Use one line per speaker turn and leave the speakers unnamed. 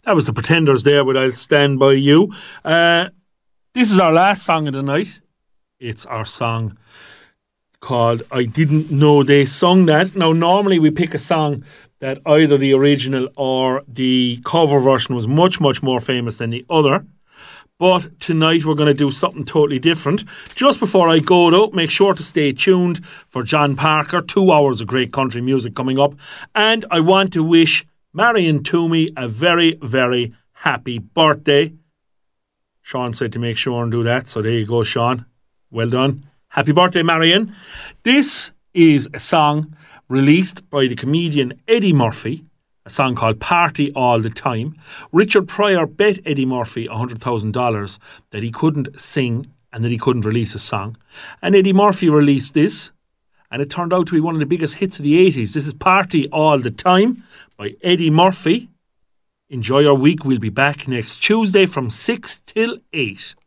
That was the Pretenders there with I'll Stand By You. This is our last song of the night. It's our song called I Didn't Know They Sung That. Now, normally we pick a song that either the original or the cover version was much, much more famous than the other. But tonight we're going to do something totally different. Just before I go though, make sure to stay tuned for John Parker. 2 hours of great country music coming up. And I want to wish Marion Toomey a very, very happy birthday. Sean said to make sure and do that. So there you go, Sean. Well done. Happy birthday, Marion. This is a song released by the comedian Eddie Murphy, a song called Party All the Time. Richard Pryor bet Eddie Murphy $100,000 that he couldn't sing and that he couldn't release a song. And Eddie Murphy released this, and it turned out to be one of the biggest hits of the 80s. This is Party All the Time by Eddie Murphy. Enjoy your week. We'll be back next Tuesday from 6 till 8.